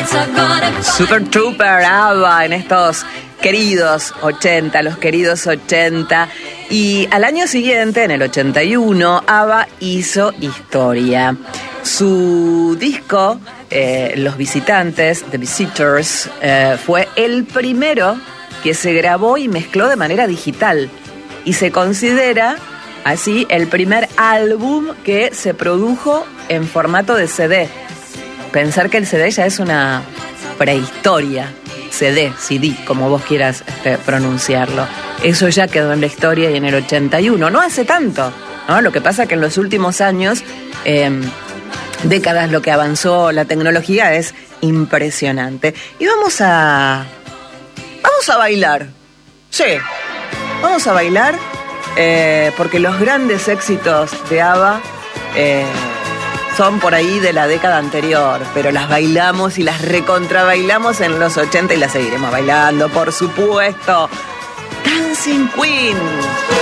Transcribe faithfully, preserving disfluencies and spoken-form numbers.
Super Trooper, ABBA, en estos queridos ochenta, los queridos ochenta. Y al año siguiente, en el ochenta y uno, ABBA hizo historia. Su disco, eh, Los Visitantes, The Visitors, eh, fue el primero que se grabó y mezcló de manera digital. Y se considera así el primer álbum que se produjo en formato de C D. Pensar que el C D ya es una prehistoria. C D, C D, como vos quieras este, pronunciarlo. Eso ya quedó en la historia y en el ochenta y uno. No hace tanto, ¿no? Lo que pasa que en los últimos años, eh, décadas, lo que avanzó la tecnología es impresionante. Y vamos a... Vamos a bailar. Sí, vamos a bailar eh, porque los grandes éxitos de ABBA... Eh, son por ahí de la década anterior, pero las bailamos y las recontrabailamos en los ochenta y las seguiremos bailando, por supuesto. Dancing Queen.